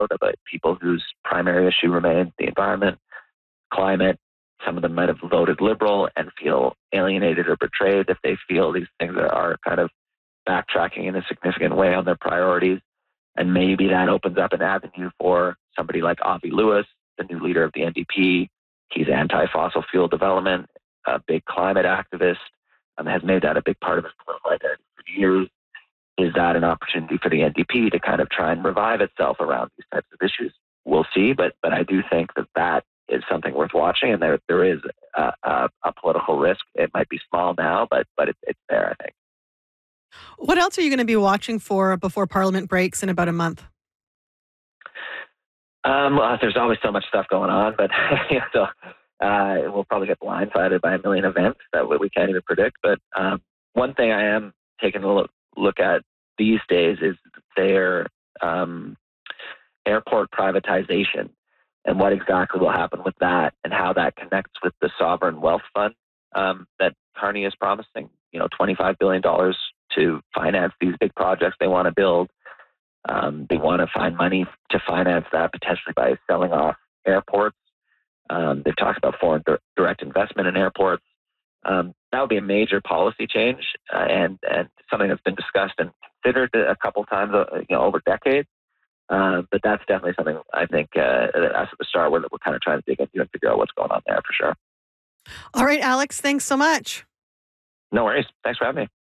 about people whose primary issue remains the environment, climate. Some of them might have voted Liberal and feel alienated or betrayed if they feel these things are kind of backtracking in a significant way on their priorities. And maybe that opens up an avenue for somebody like Avi Lewis, the new leader of the NDP. He's anti-fossil fuel development, a big climate activist, has made that a big part of his political identity for years. Is that an opportunity for the NDP to kind of try and revive itself around these types of issues? We'll see, but I do think that is something worth watching, and there is a political risk. It might be small now, but it's there, I think. What else are you going to be watching for before Parliament breaks in about a month? Well, there's always so much stuff going on, but we'll probably get blindsided by a million events that we can't even predict. But one thing I am taking a look at these days is their airport privatization and what exactly will happen with that and how that connects with the sovereign wealth fund that Carney is promising, $25 billion to finance these big projects they want to build. They want to find money to finance that potentially by selling off airports. They've talked about foreign direct investment in airports. That would be a major policy change and something that's been discussed and considered a couple times over decades. But that's definitely something I think as at the start we're kind of trying to dig into and figure out what's going on there for sure. All right, Alex, thanks so much. No worries. Thanks for having me.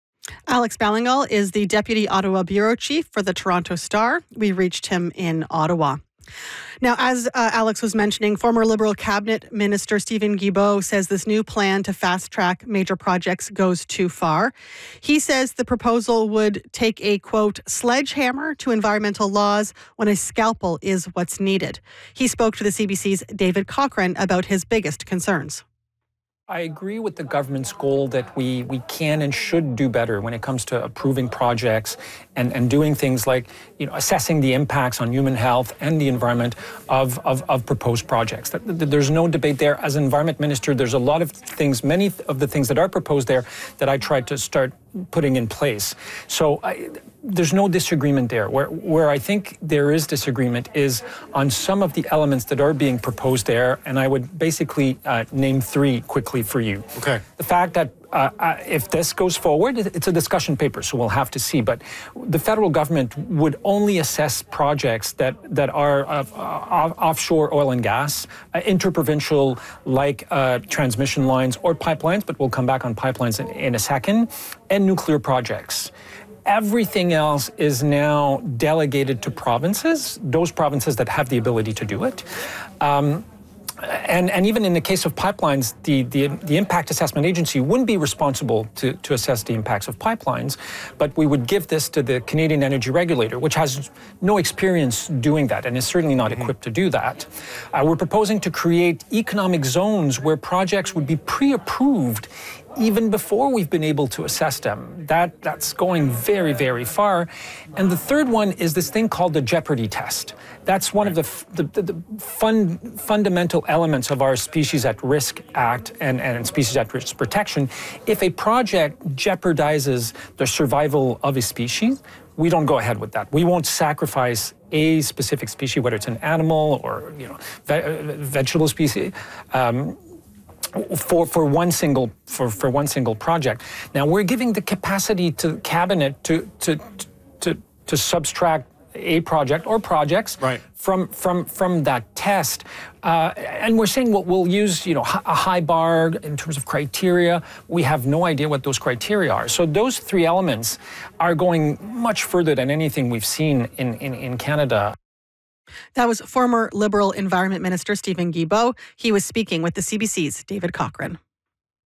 Alex Ballingall is the Deputy Ottawa Bureau Chief for the Toronto Star. We reached him in Ottawa. Now, as Alex was mentioning, former Liberal Cabinet Minister Steven Guilbeault says this new plan to fast-track major projects goes too far. He says the proposal would take a, quote, sledgehammer to environmental laws when a scalpel is what's needed. He spoke to the CBC's David Cochrane about his biggest concerns. I agree with the government's goal that we can and should do better when it comes to approving projects and doing things like assessing the impacts on human health and the environment of proposed projects. There's no debate there. As Environment Minister, there's a lot of things, many of the things that are proposed there that I tried to start putting in place. So there's no disagreement there. Where I think there is disagreement is on some of the elements that are being proposed there, and I would basically name three quickly for you. Okay. The fact that if this goes forward, it's a discussion paper, so we'll have to see. But the federal government would only assess projects that are offshore oil and gas, interprovincial like transmission lines or pipelines, but we'll come back on pipelines in a second, and nuclear projects. Everything else is now delegated to provinces, those provinces that have the ability to do it. And even in the case of pipelines, the Impact Assessment Agency wouldn't be responsible to assess the impacts of pipelines, but we would give this to the Canadian Energy Regulator, which has no experience doing that and is certainly not equipped to do that. We're proposing to create economic zones where projects would be pre-approved even before we've been able to assess them. That's going very, very far. And the third one is this thing called the jeopardy test. That's one of the fundamental elements of our Species at Risk Act and Species at Risk Protection. If a project jeopardizes the survival of a species, we don't go ahead with that. We won't sacrifice a specific species, whether it's an animal or vegetable species, for one single project. Now we're giving the capacity to cabinet to subtract a project or projects from that test, and we're saying we'll use a high bar in terms of criteria. We have no idea what those criteria are. So those three elements are going much further than anything we've seen in Canada. That was former Liberal Environment Minister Steven Guilbeault. He was speaking with the CBC's David Cochrane.